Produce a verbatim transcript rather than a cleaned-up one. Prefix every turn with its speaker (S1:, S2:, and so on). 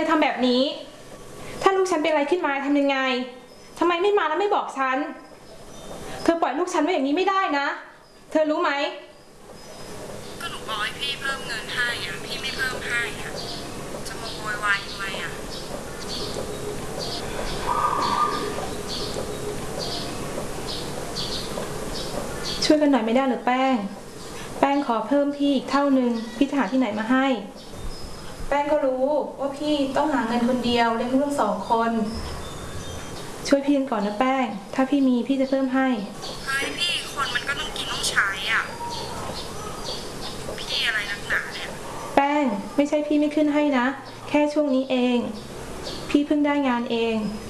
S1: ทำแบบนี้ถ้าลูกฉันเป็นอะไรขึ้นมาทำยังไงทำไมไม่มาแล้วไม่บอกฉันเธอปล่อยลูกฉันไว้อย่างนี้ไม่ได้นะเธอรู้ไหม
S2: ก็หนูบอกให้พี่เพิ่มเงินให้อ่ะพี่ไม่เพิ่มให้อ่ะจะมาโวยวายทำไมอ่ะ
S1: ช่วยกันหน่อยไม่ได้หรือแป้งแป้งขอเพิ่มพี่อีกเท่านึงพี่จะหาที่ไหนมาให้แป้งก็รู้ว่าพี่ต้องหาเงินคนเดียวเลี้ยงลูกสองคนช่วยพี่กันก่อนนะแป้งถ้าพี่มีพี่จะเพิ่มให้
S2: เฮ้ยพี่คนมันก็ต้องกินต้องใช้อ่ะพี่อะไรนักหนาเนี่ย
S1: แป้งไม่ใช่พี่ไม่ขึ้นให้นะแค่ช่วงนี้เองพี่เพิ่งได้งานเอง